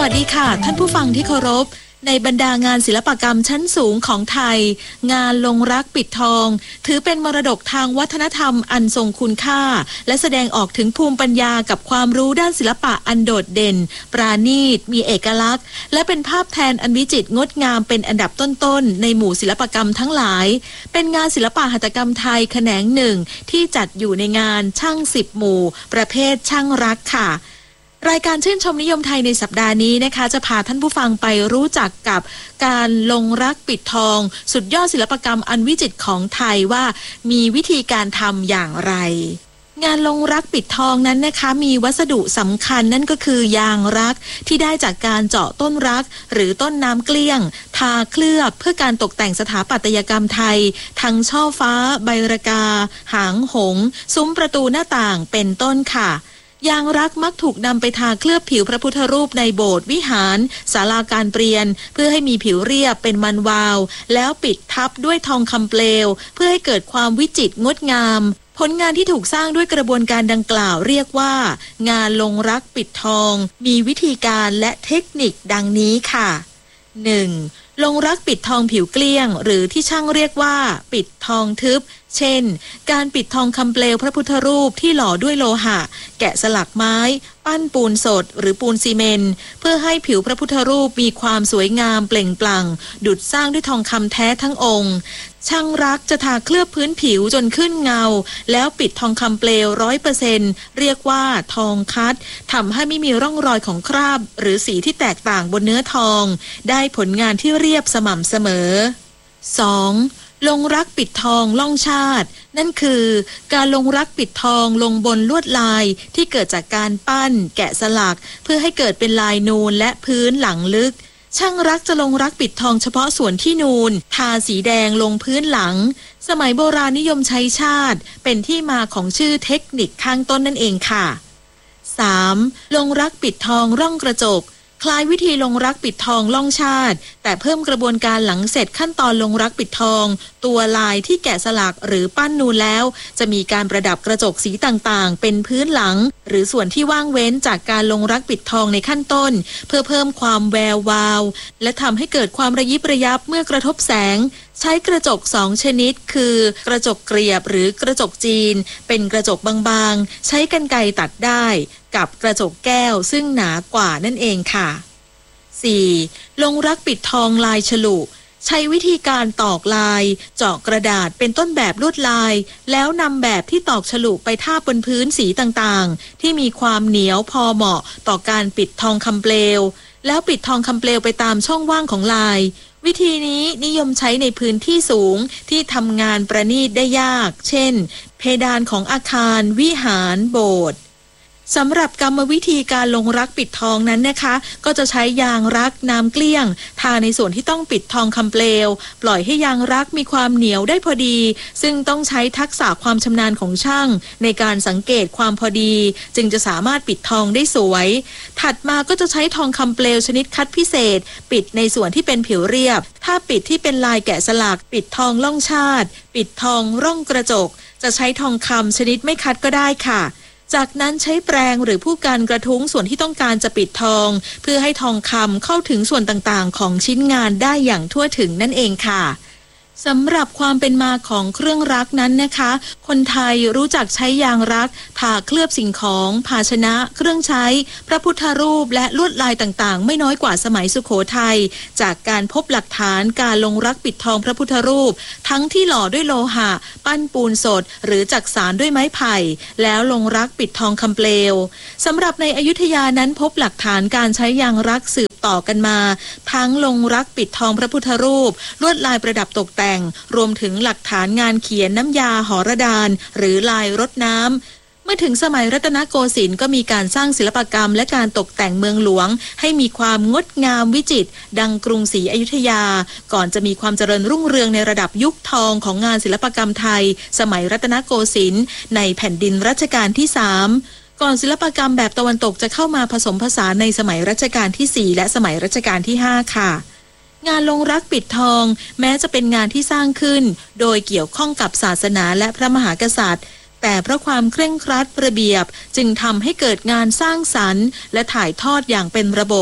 วัสดีค่ะท่านผู้ฟังที่เคารพในบรรดางานศิลปกรรมชั้นสูงของไทยงานลงรักปิดทองถือเป็นมรดกทางวัฒนธรรมอันทรงคุณค่าและแสดงออกถึงภูมิปัญญากับความรู้ด้านศิลปะอันโดดเด่นปราณีตมีเอกลักษณ์และเป็นภาพแทนอันวิจิตรงดงามเป็นอันดับต้นๆในหมู่ศิลปกรรมทั้งหลายเป็นงานศิลปะหัตถกรรมไทยแขนงหนึ่งที่จัดอยู่ในงานช่าง10หมู่ประเภทช่างรักค่ะรายการชื่นชมนิยมไทยในสัปดาห์นี้นะคะจะพาท่านผู้ฟังไปรู้จักกับการลงรักปิดทองสุดยอดศิลปกรรมอันวิจิตรของไทยว่ามีวิธีการทำอย่างไรงานลงรักปิดทองนั้นนะคะมีวัสดุสำคัญนั่นก็คือยางรักที่ได้จากการเจาะต้นรักหรือต้นน้ำเกลี้ยงทาเคลือบเพื่อการตกแต่งสถาปัตยกรรมไทยทั้งช่อฟ้าใบระกาหางหงส์ซุ้มประตูหน้าต่างเป็นต้นค่ะยางรักมักถูกนำไปทาเคลือบผิวพระพุทธรูปในโบสถ์วิหารศาลาการเปลี่ยนเพื่อให้มีผิวเรียบเป็นมันวาวแล้วปิดทับด้วยทองคำเปลวเพื่อให้เกิดความวิจิตรงดงามผลงานที่ถูกสร้างด้วยกระบวนการดังกล่าวเรียกว่างานลงรักปิดทองมีวิธีการและเทคนิคดังนี้ค่ะ 1. ลงรักปิดทองผิวเกลี้ยงหรือที่ช่างเรียกว่าปิดทองทึบเช่นการปิดทองคำเปลวพระพุทธรูปที่หล่อด้วยโลหะแกะสลักไม้ปั้นปูนสดหรือปูนซีเมนต์เพื่อให้ผิวพระพุทธรูปมีความสวยงามเปล่งปลั่งดุจสร้างด้วยทองคำแท้ทั้งองค์ช่างรักจะทาเคลือบพื้นผิวจนขึ้นเงาแล้วปิดทองคำเปลว 100% เรียกว่าทองคัดทำให้ไม่มีร่องรอยของคราบหรือสีที่แตกต่างบนเนื้อทองได้ผลงานที่เรียบสม่ำเสมอ 2. ลงรักปิดทองล่องชาตินั่นคือการลงรักปิดทองลงบนลวดลายที่เกิดจากการปั้นแกะสลักเพื่อให้เกิดเป็นลายนูนและพื้นหลังลึกช่างรักจะลงรักปิดทองเฉพาะส่วนที่นูนทาสีแดงลงพื้นหลังสมัยโบราณนิยมใช้ชาติเป็นที่มาของชื่อเทคนิคข้างต้นนั่นเองค่ะ 3. ลงรักปิดทองร่องกระจกคล้ายวิธีลงรักปิดทองล่องชาติแต่เพิ่มกระบวนการหลังเสร็จขั้นตอนลงรักปิดทองตัวลายที่แกะสลักหรือปั้นนูนแล้วจะมีการประดับกระจกสีต่างๆเป็นพื้นหลังหรือส่วนที่ว่างเว้นจากการลงรักปิดทองในขั้นต้นเพื่อเพิ่มความแวววาวและทำให้เกิดความระยิบระยับเมื่อกระทบแสงใช้กระจก2ชนิดคือกระจกเกลียบหรือกระจกจีนเป็นกระจกบางๆใช้กรรไกรตัดได้กับกระจกแก้วซึ่งหนากว่านั่นเองค่ะ 4. ลงรักปิดทองลายฉลุใช้วิธีการตอกลายเจาะกระดาษเป็นต้นแบบลวดลายแล้วนำแบบที่ตอกฉลุไปทาบบนพื้นสีต่างๆที่มีความเหนียวพอเหมาะต่อการปิดทองคำเปลวแล้วปิดทองคำเปลวไปตามช่องว่างของลายวิธีนี้นิยมใช้ในพื้นที่สูงที่ทำงานประณีตได้ยากเช่นเพดานของอาคารวิหารโบสถ์สำหรับกรรมวิธีการลงรักปิดทองนั้นนะคะก็จะใช้ยางรักน้ำเกลี้ยงทาในส่วนที่ต้องปิดทองคำเปลวปล่อยให้ยางรักมีความเหนียวได้พอดีซึ่งต้องใช้ทักษะความชำนาญของช่างในการสังเกตความพอดีจึงจะสามารถปิดทองได้สวยถัดมาก็จะใช้ทองคำเปลวชนิดคัดพิเศษปิดในส่วนที่เป็นผิวเรียบถ้าปิดที่เป็นลายแกะสลักปิดทองล่องชาติปิดทองร่องกระจกจะใช้ทองคำชนิดไม่คัดก็ได้ค่ะจากนั้นใช้แปรงหรือผู้กันกระทุ้งส่วนที่ต้องการจะปิดทองเพื่อให้ทองคำเข้าถึงส่วนต่างๆของชิ้นงานได้อย่างทั่วถึงนั่นเองค่ะสำหรับความเป็นมาของเครื่องรักนั้นนะคะคนไทยรู้จักใช้ยางรักทาเคลือบสิ่งของภาชนะเครื่องใช้พระพุทธรูปและลวดลายต่างๆไม่น้อยกว่าสมัยสุโขทัยจากการพบหลักฐานการลงรักปิดทองพระพุทธรูปทั้งที่หล่อด้วยโลหะปั้นปูนสดหรือจักสานด้วยไม้ไผ่แล้วลงรักปิดทองคำเปลวสำหรับในอยุธยานั้นพบหลักฐานการใช้ยางรักสืบต่อกันมาทั้งลงรักปิดทองพระพุทธรูปลวดลายประดับตกแต่งรวมถึงหลักฐานงานเขียนน้ำยาหรดานหรือลายรดน้ำเมื่อถึงสมัยรัตนโกสินทร์ก็มีการสร้างศิลปกรรมและการตกแต่งเมืองหลวงให้มีความงดงามวิจิตรดังกรุงศรีอยุธยาก่อนจะมีความเจริญรุ่งเรืองในระดับยุคทองของงานศิลปกรรมไทยสมัยรัตนโกสินทร์ในแผ่นดินรัชกาลที่3ก่อนศิลปกรรมแบบตะวันตกจะเข้ามาผสมผสานในสมัยรัชกาลที่4และสมัยรัชกาลที่5ค่ะงานลงรักปิดทองแม้จะเป็นงานที่สร้างขึ้นโดยเกี่ยวข้องกับศาสนาและพระมหากษัตริย์แต่เพราะความเคร่งครัดระเบียบจึงทำให้เกิดงานสร้างสรรค์และถ่ายทอดอย่างเป็นระบบ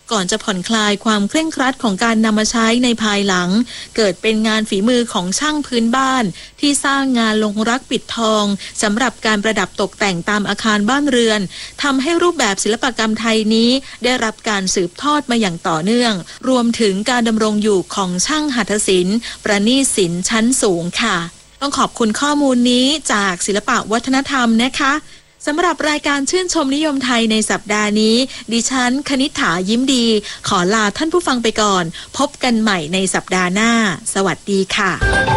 ก่อนจะผ่อนคลายความเคร่งครัดของการนำมาใช้ในภายหลังเกิดเป็นงานฝีมือของช่างพื้นบ้านที่สร้างงานลงรักปิดทองสำหรับการประดับตกแต่งตามอาคารบ้านเรือนทำให้รูปแบบศิลปกรรมไทยนี้ได้รับการสืบทอดมาอย่างต่อเนื่องรวมถึงการดำรงอยู่ของช่างหัตถศิลป์ประณีตศิลป์ชั้นสูงค่ะต้องขอบคุณข้อมูลนี้จากศิลปะวัฒนธรรมนะคะสำหรับรายการชื่นชมนิยมไทยในสัปดาห์นี้ดิฉันคณิษฐายิ้มดีขอลาท่านผู้ฟังไปก่อนพบกันใหม่ในสัปดาห์หน้าสวัสดีค่ะ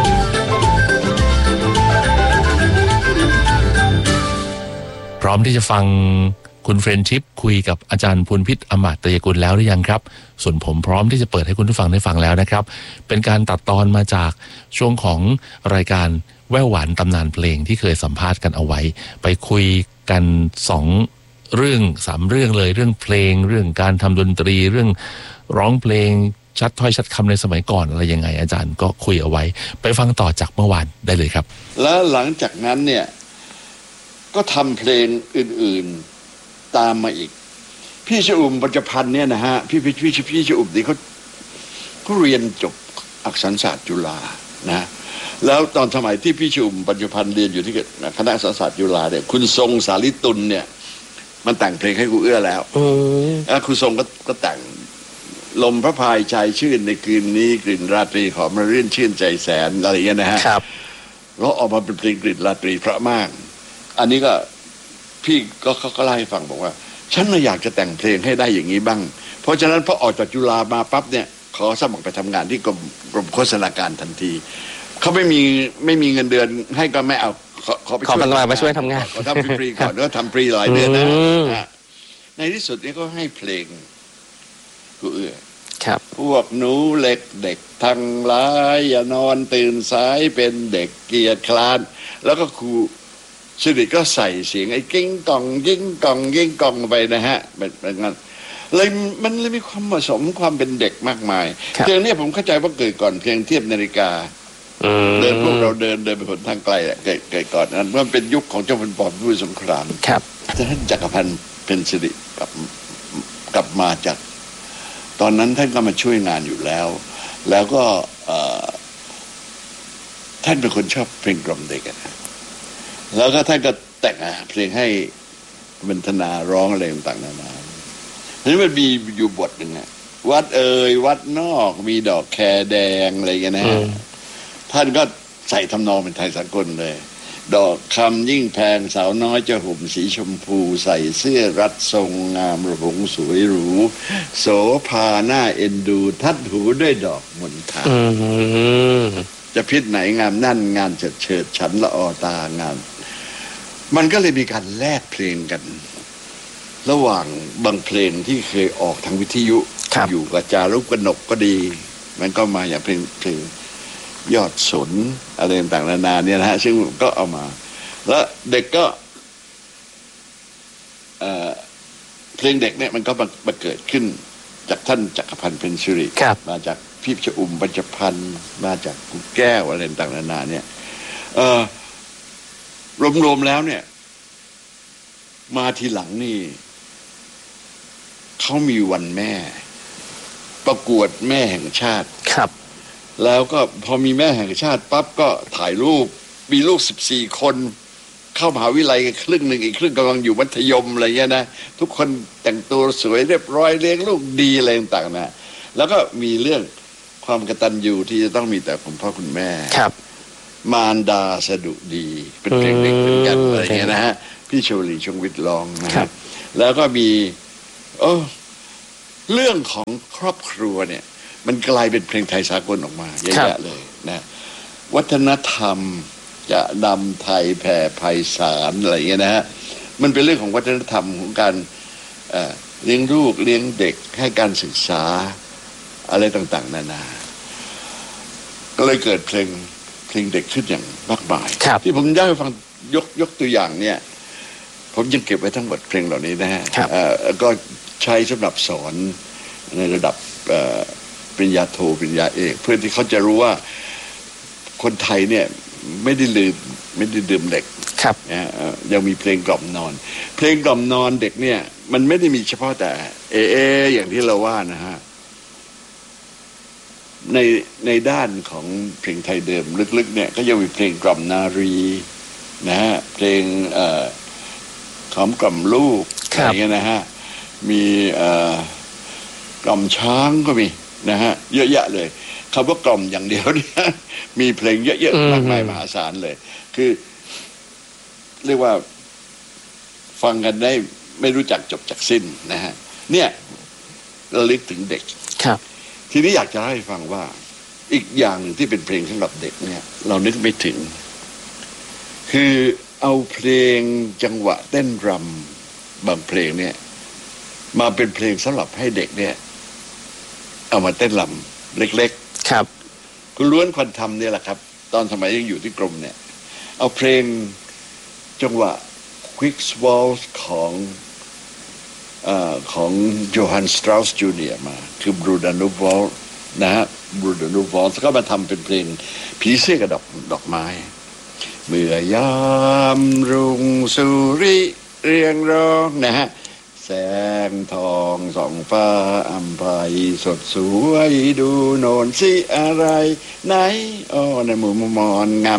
พร้อมที่จะฟังคุณเฟรนชิพคุยกับอาจารย์พูนพิษอมาตยกุลแล้วหรือยังครับส่วนผมพร้อมที่จะเปิดให้คุณผู้ฟังได้ฟังแล้วนะครับเป็นการตัดตอนมาจากช่วงของรายการแว่วหวานตำนานเพลงที่เคยสัมภาษณ์กันเอาไว้ไปคุยกัน2เรื่อง3เรื่องเลยเรื่องเพลงเรื่องการทำดนตรีเรื่องร้องเพลงชัดถ้อยชัดคำในสมัยก่อนอะไรยังไงอาจารย์ก็คุยเอาไว้ไปฟังต่อจากเมื่อวานได้เลยครับแล้วหลังจากนั้นเนี่ยก็ทำเพลงอื่นๆตามมาอีกพี่ชอุ่มปัญจพันธ์เนี่ยนะฮะพี่ชอุ่มนี่เขาเรียนจบอักษรศาสตร์จุฬานะแล้วตอนสมัยที่พี่ชอุ่มปัญจพันธ์เรียนอยู่ที่คณะอักษรศาสตร์จุฬาเนี่ยคุณทรงสาลิตุลเนี่ยมันแต่งเพลงให้ครูเอื้อแล้วแล้วครูทรงก็แต่งลมพระพายชายชื่นในคืนนี้กลิ่นราตรีหอมระรื่นชื่นใจแสนอะไรอย่างเงี้ยนะฮะแล้วออกมาเป็นเพลงกลิ่นราตรีเพราะมากอันนี้ก็พี่ก็เขาเล่าให้ฟังบอกว่าฉันน่ะอยากจะแต่งเพลงให้ได้อย่างนี้บ้างเพราะฉะนั้นพอออกจากจุฬามาปั๊บเนี่ยขอสมัครไปทำงานที่กรมโฆษณาการทันทีเขาไม่มีเงินเดือนให้ก็ไม่เอาขอไปช่วยทำงานขอทำฟรีก่อนแล้วทำฟรีหลายเดือนนะในที่สุดนี่ก็ให้เพลงกูเอื้อพวกหนูเล็กเด็กทั้งหลายอย่านอนตื่นสายเป็นเด็กเกียจคร้านแล้วก็ครูสิริก็ใส่เสียงไอ้กิ้งกองยิ่งกองยิ่งกองไปนะฮะเป็นงั้นเลยมันเลยมีความผสมความเป็นเด็กมากมายเพลงนี้ผมเข้าใจว่าเกิดก่อนเพลงเทียบนาฬิกาเดินพวกเราเดินไปหนทางไกลแหละเกิดก่อนนั้นมันเป็นยุคของเจ้าพลปพิบูลสงครามท่านจักรพันธ์เพ็ญสิริกลับมาจากตอนนั้นท่านก็มาช่วยงานอยู่แล้วก็ท่านเป็นคนชอบเพลงกล่อมเด็กนะแล้วก็ท่านก็แต่งเพลงให้บรรณนาร้องอะไรต่างๆนานาทีนี้มันมีอยู่บทหนึ่งวัดวัดนอกมีดอกแคแดงอะไรอย่างเงี้ยนะท่านก็ใส่ทำนองเป็นไทยสากลเลยดอกคำยิ่งแพงสาวน้อยจะห่มสีชมพูใส่เสื้อรัดทรงงามระหงสวยหรูโสภาหน้าเอ็นดูทัดหูด้วยดอกมณฑาจะพิษไหนงามนั่นงานเฉิดฉันละออตางานมันก็เลยมีการแลกเพลงกันระหว่างบางเพลงที่เคยออกทางวิทยุอยู่กับจารุกกนกก็ดีมันก็มาอย่างเพลงยอดสนอะไรต่างๆนานาเนี่ยนะฮะซึ่งก็เอามาแล้วเด็กก็เพลงเด็กเนี่ยมันก็มาเกิดขึ้นจากท่านจักรพันธ์เพ็ญสิริมาจากพี่ชอุ่มปัญจพันธ์มาจากกุแก้วอะไรต่างๆนานาเนี่ยรวมๆแล้วเนี่ยมาทีหลังนี่เขามีวันแม่ประกวดแม่แห่งชาติครับแล้วก็พอมีแม่แห่งชาติปั๊บก็ถ่ายรูปมีลูก14คนเข้ามหาวิทยาลัยครึ่งหนึ่งอีกครึ่งกำลังอยู่มัธยมอะไรเงี้ยนะทุกคนแต่งตัวสวยเรียบร้อยเลี้ยงลูกดีอะไรต่างๆนะแล้วก็มีเรื่องความกตัญญูที่จะต้องมีแต่คุณพ่อคุณแม่ครับมารดาสดุดีเป็นเพลงเด็กเหมือนกันอะไรเงี้ยนะฮะพี่โชลีชงวิทย์ร้องนะครับแล้วก็มีเรื่องของครอบครัวเนี่ยมันกลายเป็นเพลงไทยสากลออกมาเยอะแยะเลยนะวัฒนธรรมจะนำไทยแผ่ไพศาลอะไรเงี้ยนะฮะมันเป็นเรื่องของวัฒนธรรมของการเลี้ยงลูกเลี้ยงเด็กให้การศึกษาอะไรต่างๆนานาก็เลยเกิดเพลงเด็กขึ้นอย่างมากมายที่ผมอยากให้ฟังยกตัวอย่างเนี่ยผมยังเก็บไว้ทั้งหมดเพลงเหล่านี้นะฮะก็ใช้สำหรับสอนในระดับปริญญาโทปริญญาเอกเพื่อที่เขาจะรู้ว่าคนไทยเนี่ยไม่ได้ดื่มเด็กครับยังมีเพลงกล่อมนอนเพลงกล่อมนอนเด็กเนี่ยมันไม่ได้มีเฉพาะแต่อย่างที่เราว่านะฮะในด้านของเพลงไทยเดิมลึกๆเนี่ยก็ยังมีเพลงกล่อมนารีนะฮะเพลงขอมกล่อมลูกอะไรเงี้ยนะฮะมีกล่อมช้างก็มีนะฮะเยอะแยะเลยคำว่ากล่อมอย่างเดียวเนี่ยมีเพลงเยอะๆมากมายมหาศาลเลยคือเรียกว่าฟังกันได้ไม่รู้จักจบจากสิ้นนะฮะเนี่ยระลึกถึงเด็กครับทีนี้อยากจะให้ฟังว่าอีกอย่างหนึ่งที่เป็นเพลงสำหรับเด็กเนี่ยเรานึกไม่ถึงคือเอาเพลงจังหวะเต้นรำบางเพลงเนี่ยมาเป็นเพลงสำหรับให้เด็กเนี่ยเอามาเต้นรำเล็กๆครับคุณล้วนควันธรรมเนี่ยแหละครับตอนสมัยยังอยู่ที่กรมเนี่ยเอาเพลงจังหวะ Quick Waltz ของโยฮันสตราสจูเนียร์มาคือบรูดานูวอลนะฮะบรูดานูวอลก็มาทำเป็นเพลงผีเสื้อกับดอกไม้เมื่อยามรุ่งสุริเรียงร้องนะฮะแสงทองส่องฟ้าอัมภัยสดสวยดูโนนสิอะไรไหนในหมู่มอนงาม